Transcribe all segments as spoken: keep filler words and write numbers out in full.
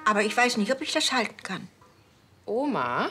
Aber ich weiß nicht, ob ich das halten kann. Oma?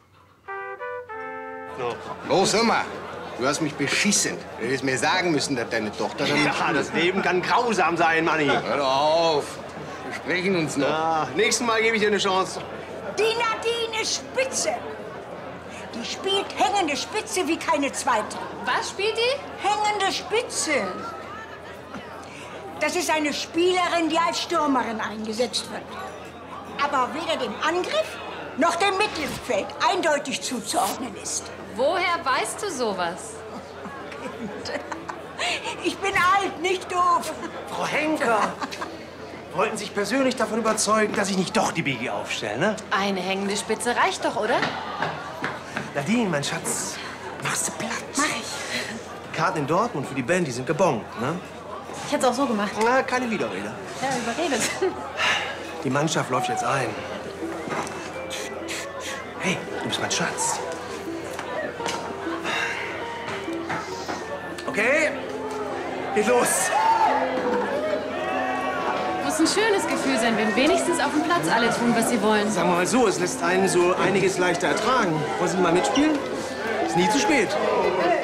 So. Los, Oma. Du hast mich beschissen. Du hättest mir sagen müssen, dass deine Tochter dann... Ja, das Leben kann grausam sein, Manni. Hör doch auf. Wir sprechen uns noch. Ja, nächstes Mal gebe ich dir eine Chance. Die Nadine Spitze. Die spielt hängende Spitze wie keine zweite. Was spielt die? Hängende Spitze. Das ist eine Spielerin, die als Stürmerin eingesetzt wird. Aber weder dem Angriff noch dem Mittelfeld eindeutig zuzuordnen ist. Woher weißt du sowas? Kind. Ich bin alt, nicht doof. Frau Henker, wollten sich persönlich davon überzeugen, dass ich nicht doch die Biggie aufstelle, ne? Eine hängende Spitze reicht doch, oder? Nadine, mein Schatz, machst du Platz? Mach ich. Karten in Dortmund für die Band, die sind gebongt, ne? Ich hätte es auch so gemacht. Na, keine Widerrede. Ja, überredet. Die Mannschaft läuft jetzt ein. Hey, du bist mein Schatz. Okay, geht los. Muss ein schönes Gefühl sein, wenn wenigstens auf dem Platz alle tun, was sie wollen. Sagen wir mal so, es lässt einen so einiges leichter ertragen. Wollen Sie mal mitspielen? Ist nie zu spät.